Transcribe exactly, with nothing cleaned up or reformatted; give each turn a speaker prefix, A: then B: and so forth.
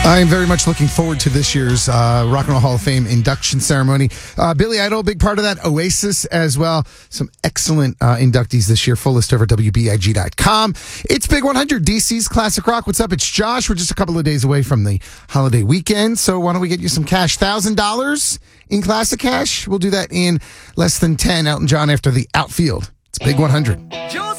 A: I am very much looking forward to this year's uh, Rock and Roll Hall of Fame induction ceremony. Uh, Billy Idol, big part of that. Oasis as well. Some excellent uh, inductees this year. Full list over at W B I G dot com. It's Big one hundred, D C's Classic Rock. What's up? It's Josh. We're just a couple of days away from the holiday weekend. So why don't we get you some cash? one thousand dollars in Classic Cash. We'll do that in less than ten. Elton John after the outfield. It's Big one hundred.